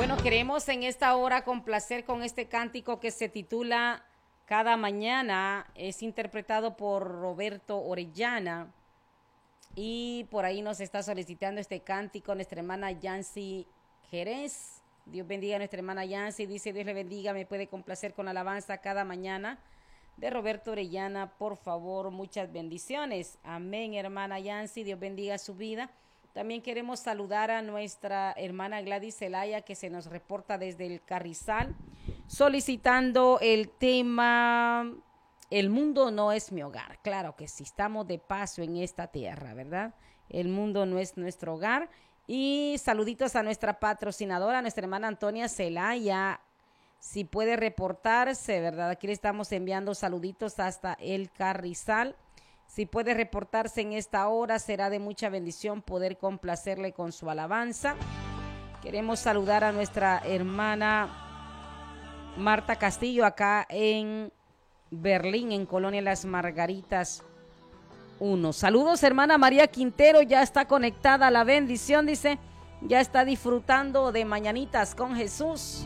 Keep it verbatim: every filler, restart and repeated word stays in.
Bueno, queremos en esta hora complacer con este cántico que se titula Cada Mañana. Es interpretado por Roberto Orellana y por ahí nos está solicitando este cántico nuestra hermana Yancy Jerez. Dios bendiga a nuestra hermana Yancy. Dice: Dios le bendiga, me puede complacer con alabanza Cada Mañana de Roberto Orellana, por favor, muchas bendiciones. Amén, hermana Yancy, Dios bendiga su vida. También queremos saludar a nuestra hermana Gladys Zelaya, que se nos reporta desde el Carrizal, solicitando el tema El mundo no es mi hogar. Claro que sí, estamos de paso en esta tierra, ¿verdad? El mundo no es nuestro hogar. Y saluditos a nuestra patrocinadora, nuestra hermana Antonia Zelaya, si puede reportarse, ¿verdad? Aquí le estamos enviando saluditos hasta el Carrizal. Si puede reportarse en esta hora, será de mucha bendición poder complacerle con su alabanza. Queremos saludar a nuestra hermana Marta Castillo acá en Berlín, en Colonia Las Margaritas uno. Saludos, hermana María Quintero, ya está conectada a la bendición, dice, ya está disfrutando de Mañanitas con Jesús.